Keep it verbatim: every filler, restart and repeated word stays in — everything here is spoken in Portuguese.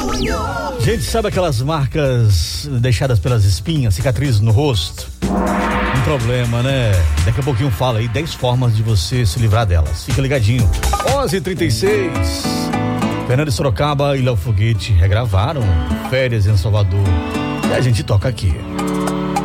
Júnior. Gente, sabe aquelas marcas deixadas pelas espinhas, cicatrizes no rosto? Um problema, né? Daqui a pouquinho fala aí dez formas de você se livrar delas. Fica ligadinho. onze e trinta e seis. Fernando de Sorocaba e Léo Foguete regravaram Férias em Salvador. E a gente toca aqui.